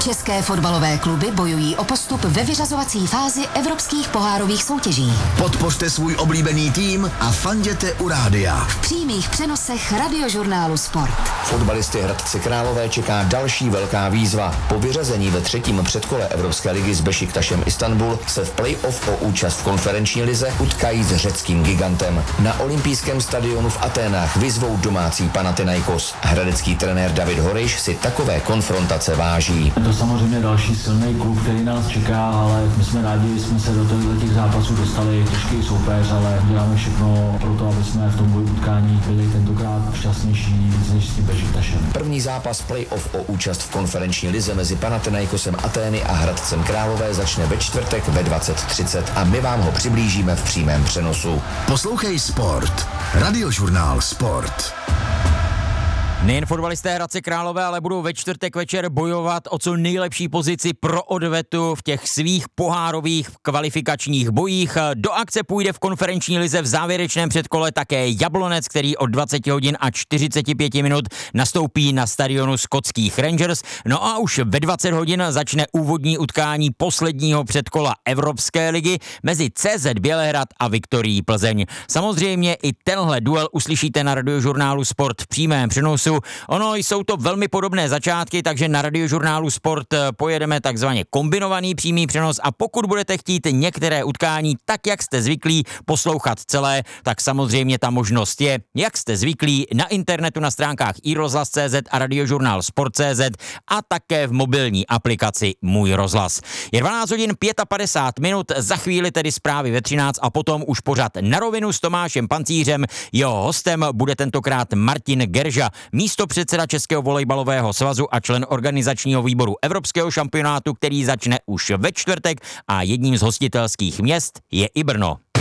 České fotbalové kluby bojují o postup ve vyřazovací fázi evropských pohárových soutěží. Podpořte svůj oblíbený tým a fanděte u rádia. V přímých přenosech Radiožurnálu Sport. Fotbalisty Hradce Králové čeká další velká výzva. Po vyřazení ve třetím předkole Evropské ligy s Bešiktašem Istanbul se v play-off o účast v konferenční lize utkají s řeckým gigantem. Na olympijském stadionu v Aténách vyzvou domácí Panathinaikos. Hradecký trenér David Horejš si takové konfrontace váží. Je to samozřejmě další silný klub, který nás čeká, ale my jsme rádi, že jsme se do těch zápasů dostali. Těžký soupeř, ale děláme všechno pro to, aby jsme v tom boji utkání byli tentokrát šťastnější než s tím Bešiktašem. První zápas play-off o účast v konferenční lize mezi Panathinaikosem Atény a Hradcem Králové začne ve čtvrtek ve 20:30 a my vám ho přiblížíme v přímém přenosu. Poslouchej Sport. Radiožurnál Sport. Nejen fotbalisté Hradce Králové, ale budou ve čtvrtek večer bojovat o co nejlepší pozici pro odvetu v těch svých pohárových kvalifikačních bojích. Do akce půjde v konferenční lize v závěrečném předkole také Jablonec, který od 20 hodin a 45 minut nastoupí na stadionu skotských Rangers. No a už ve 20 hodin začne úvodní utkání posledního předkola Evropské ligy mezi CZ Bělehrad a Viktorií Plzeň. Samozřejmě i tenhle duel uslyšíte na Radiožurnálu Sport v přímém přenosu. Ono jsou to velmi podobné začátky, takže na Radiožurnálu Sport pojedeme takzvaně kombinovaný přímý přenos a pokud budete chtít některé utkání tak, jak jste zvyklí poslouchat celé, tak samozřejmě ta možnost je, jak jste zvyklí, na internetu na stránkách iRozhlas.cz a Radiožurnál Sport.cz a také v mobilní aplikaci Můj rozhlas. Je 12 hodin 55 minut, za chvíli tedy zprávy ve 13 a potom už pořad Na rovinu s Tomášem Pancířem. Jeho hostem bude tentokrát Martin Gerža, místopředseda Českého volejbalového svazu a člen organizačního výboru Evropského šampionátu, který začne už ve čtvrtek a jedním z hostitelských měst je i Brno.